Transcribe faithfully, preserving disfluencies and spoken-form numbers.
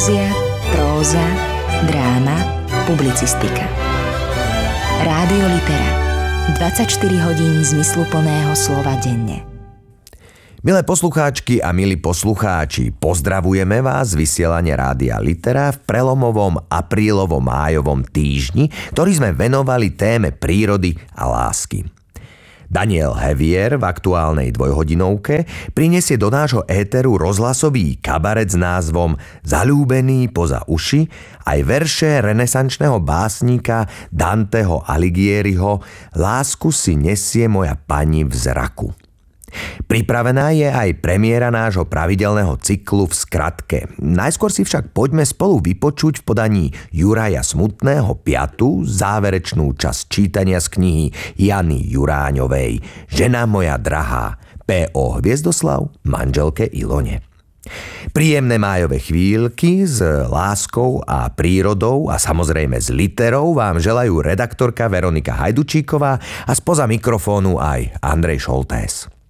Poézia, próza, dráma, publicistika. Rádio Litera. dvadsaťštyri hodín zmysluplného slova denne. Milé poslucháčky a milí poslucháči, pozdravujeme vás z vysielania Rádia Litera v prelomovom aprílovo-májovom týždni, ktorý sme venovali téme prírody a lásky. Daniel Hevier v aktuálnej dvojhodinovke prinesie do nášho éteru rozhlasový kabaret s názvom Zaľúbený poza uši, aj verše renesančného básnika Danteho Alighieriho Lásku si nesie moja pani v zraku. Pripravená je aj premiéra nášho pravidelného cyklu v skratke. Najskôr si však poďme spolu vypočuť v podaní Juraja Smutného piatu záverečnú časť čítania z knihy Jany Juráňovej Žena moja drahá pé ó Hviezdoslav manželke Ilone. Príjemné májové chvíľky s láskou a prírodou a samozrejme s literou vám želajú redaktorka Veronika Hajdučíková a spoza mikrofónu aj Andrej Šoltés.